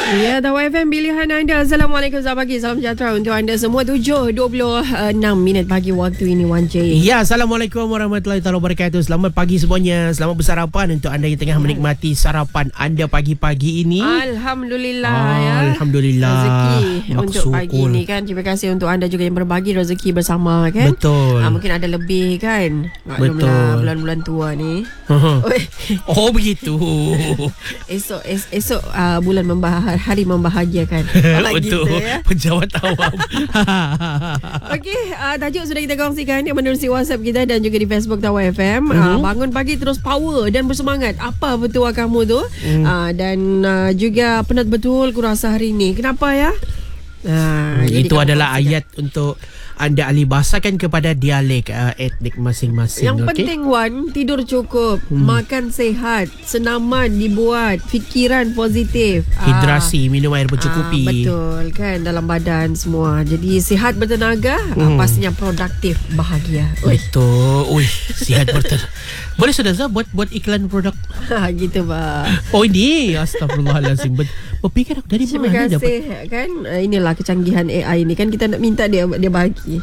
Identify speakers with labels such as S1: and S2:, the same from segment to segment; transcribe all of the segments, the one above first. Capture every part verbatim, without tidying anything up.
S1: Ya, Tahu F M pilihan anda. Assalamualaikum, selamat pagi, salam sejahtera untuk anda semua. Tujuh dua puluh enam minit pagi waktu ini, Wan J.
S2: Ya, Assalamualaikum warahmatullahi wabarakatuh. Selamat pagi semuanya. Selamat bersarapan untuk anda yang tengah menikmati sarapan anda pagi-pagi ini.
S1: Alhamdulillah
S2: ah,
S1: ya.
S2: Alhamdulillah.
S1: Rezeki
S2: Mak
S1: untuk
S2: syukur.
S1: pagi ini kan. Terima kasih untuk anda juga yang berbagi rezeki bersama kan.
S2: Betul.
S1: Ah, mungkin ada lebih kan. Maklumlah
S2: Betul.
S1: bulan-bulan tua ni.
S2: Oh begitu.
S1: Esok es, esok uh, bulan membah- hari membahagiakan.
S2: Betul.
S1: Gitu, ya.
S2: Pejabat awam.
S1: Okey, uh, tajuk sudah kita kongsikan yang menerusi WhatsApp kita dan juga di Facebook Tawa F M. Uh-huh. Uh, bangun pagi terus power dan bersemangat. Apa betul kamu tu? Mm. Uh, dan uh, juga penat betul kurasa hari ini. Kenapa ya?
S2: Uh,
S1: hmm,
S2: itu adalah ayat untuk anda alih bahasakan kepada dialek uh, etnik masing-masing.
S1: Yang
S2: okay?
S1: penting Wan, tidur cukup, hmm. makan sehat, senaman dibuat, fikiran positif,
S2: hidrasi,
S1: ah.
S2: minum air bercukupi.
S1: Ah, betul kan, dalam badan semua. Jadi sihat bertenaga, hmm. ah, pastinya produktif, bahagia. Uish.
S2: Betul. Ui, sihat bertenaga. Boleh sudah Zah buat buat iklan produk.
S1: Ha, gitu bah.
S2: Oh ini, astagfirullahalazim. Berfikir aku dari
S1: Terima
S2: mana
S1: kasih
S2: dapat.
S1: kan. Uh, inilah kecanggihan A I ni kan, kita nak minta dia dia bagi.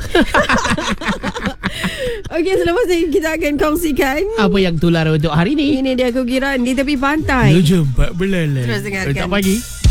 S1: Okey, selepas ini kita akan kongsikan
S2: apa yang tular untuk hari ini.
S1: Ini dia kukiran di tepi pantai.
S2: Tujuh empat belas.
S1: Terus dengarkan.
S2: Tak pagi.